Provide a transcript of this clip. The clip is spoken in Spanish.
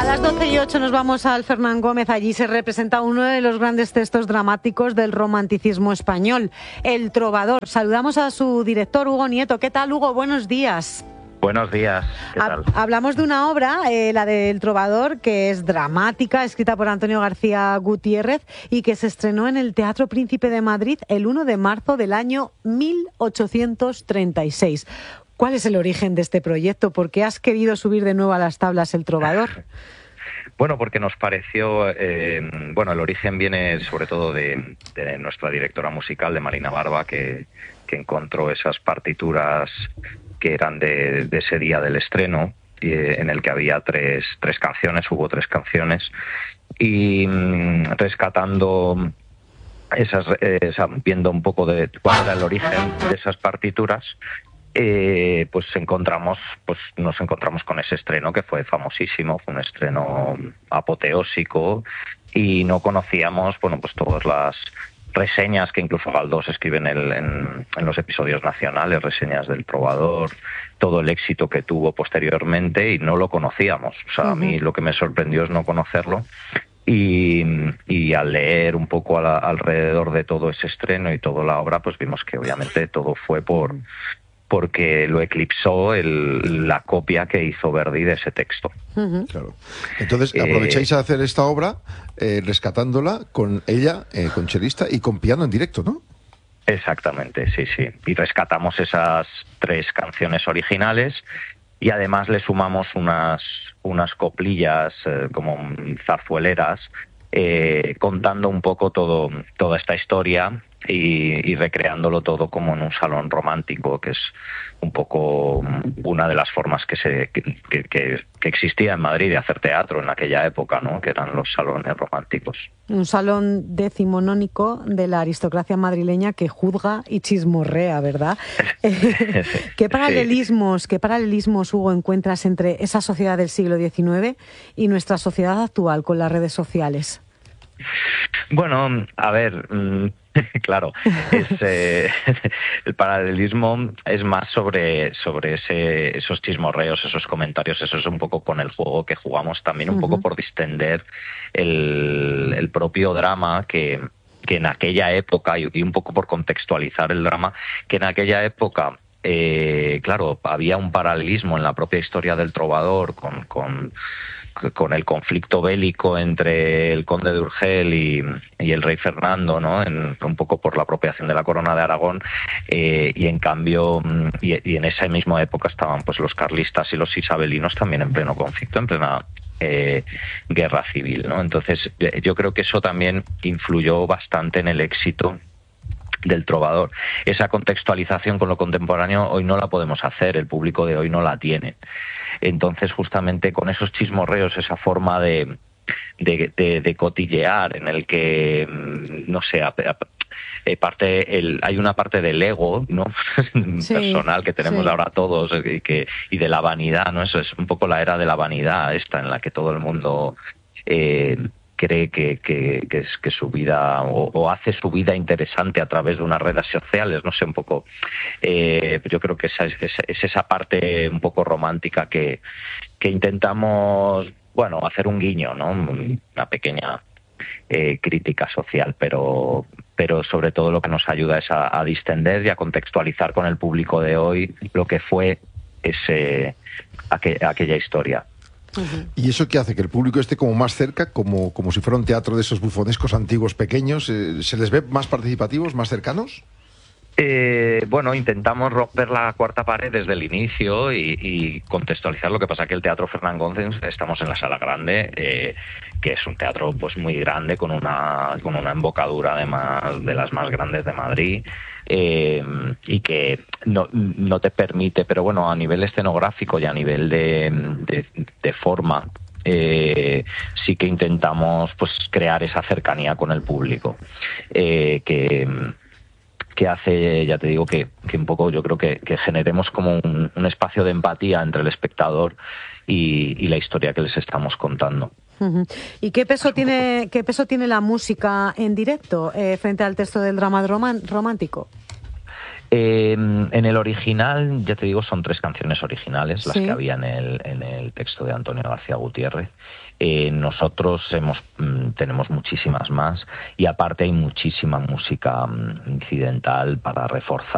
las 12:08 nos vamos al Fernán Gómez. Allí se representa uno de los grandes textos dramáticos del romanticismo español, El Trovador. Saludamos a su director, Hugo Nieto. ¿Qué tal, Hugo? Buenos días. Buenos días, ¿qué tal? Hablamos de una obra, la del Trovador, que es dramática, escrita por Antonio García Gutiérrez y que se estrenó en el Teatro Príncipe de Madrid el 1 de marzo del año 1836. ¿Cuál es el origen de este proyecto? ¿Por qué has querido subir de nuevo a las tablas El Trovador? Bueno, porque nos pareció, el origen viene sobre todo de nuestra directora musical, de Marina Barba, que encontró esas partituras que eran de ese día del estreno, en el que había tres canciones, hubo tres canciones, y rescatando esas, viendo un poco de cuál era el origen de esas partituras, pues nos encontramos con ese estreno que fue famosísimo, fue un estreno apoteósico, y no conocíamos, pues todas las reseñas que incluso Galdós escribe en los episodios nacionales, reseñas del Trovador, todo el éxito que tuvo posteriormente, y no lo conocíamos. O sea, a mí lo que me sorprendió es no conocerlo, y al leer un poco alrededor de todo ese estreno y toda la obra, pues vimos que obviamente todo fue porque lo eclipsó la copia que hizo Verdi de ese texto. Claro. Entonces, aprovecháis a hacer esta obra rescatándola con ella, con chelista y con piano en directo, ¿no? Exactamente, sí. Y rescatamos esas tres canciones originales y además le sumamos unas coplillas como zarzueleras, contando un poco toda esta historia y recreándolo todo como en un salón romántico, que es un poco una de las formas que existía en Madrid de hacer teatro en aquella época, ¿no? Que eran los salones románticos. Un salón decimonónico de la aristocracia madrileña que juzga y chismorrea, ¿verdad? ¿Qué paralelismos, Hugo, encuentras entre esa sociedad del siglo XIX y nuestra sociedad actual con las redes sociales? Bueno, a ver, claro, el paralelismo es más sobre esos chismorreos, esos comentarios. Eso es un poco con el juego que jugamos también, un poco por distender el propio drama que en aquella época, y un poco por contextualizar el drama, que en aquella época, claro, había un paralelismo en la propia historia del Trovador con el conflicto bélico entre el conde de Urgel y el rey Fernando, ¿no? Un poco por la apropiación de la corona de Aragón, y en cambio, y en esa misma época estaban pues los carlistas y los isabelinos también en pleno conflicto, en plena guerra civil, ¿no? Entonces, yo creo que eso también influyó bastante en el éxito del Trovador. Esa contextualización con lo contemporáneo hoy no la podemos hacer, el público de hoy no la tiene. Entonces, justamente con esos chismorreos, esa forma de cotillear en el que, no sé, hay una parte del ego, ¿no? Sí, personal que tenemos ahora todos, y de la vanidad, ¿no? Eso es un poco la era de la vanidad esta en la que todo el mundo cree que su vida o hace su vida interesante a través de unas redes sociales, no sé, un poco. Yo creo que es esa parte un poco romántica que intentamos, hacer un guiño, ¿no? Una pequeña crítica social, pero sobre todo lo que nos ayuda es a distender y a contextualizar con el público de hoy lo que fue aquella historia. ¿Y eso qué hace? ¿Que el público esté como más cerca, como si fuera un teatro de esos bufonescos antiguos pequeños? ¿Se les ve más participativos, más cercanos? Intentamos romper la cuarta pared desde el inicio y contextualizar. Lo que pasa que el Teatro Fernán Gómez, estamos en la Sala Grande, que es un teatro pues muy grande, con una embocadura además de las más grandes de Madrid, y que no te permite, pero bueno, a nivel escenográfico y a nivel de forma, sí que intentamos pues crear esa cercanía con el público, que hace, ya te digo, que un poco yo creo que generemos como un espacio de empatía entre el espectador y la historia que les estamos contando. ¿Y qué peso tiene la música en directo frente al texto del drama romántico? En el original, ya te digo, son 3 canciones originales, las que había en el texto de Antonio García Gutiérrez. Nosotros tenemos muchísimas más, y aparte hay muchísima música incidental para reforzar